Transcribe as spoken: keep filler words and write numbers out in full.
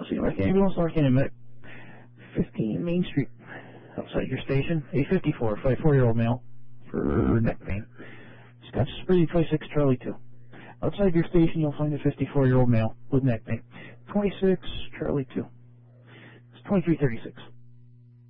see, North Canyon Ambulance, North Canyon Medic, fifteen Main Street, outside your station, A fifty-four, fifty-four-year-old male for neck pain. Scotch Spree, twenty-six, Charlie two. Outside your station, you'll find a fifty-four-year-old male with neck pain. twenty-six, Charlie two. It's twenty-three thirty-six.